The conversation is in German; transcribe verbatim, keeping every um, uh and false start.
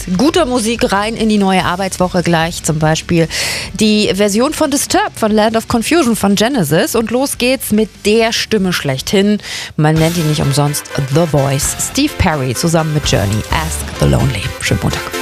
guter Musik rein in die neue Arbeitswoche gleich. Zum Beispiel die Version von Disturbed von Land of Confusion von Genesis. Und los geht's mit der Stimme schlechthin. Man nennt ihn nicht umsonst The Voice. Steve Perry zusammen mit Journey. Ask the Lonely. Schönen Montag.